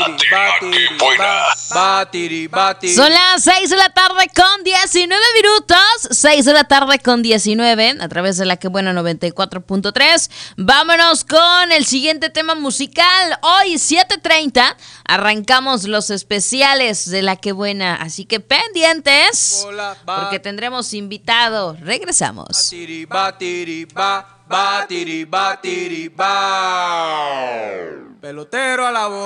Son las 6 de la tarde con 19 minutos. 6 de la tarde con 19 a través de la que buena 94.3. Vámonos con el siguiente tema musical. Hoy 7:30 arrancamos los especiales de la que buena. Así que pendientes porque tendremos invitado. Regresamos. Pelotero a la voz.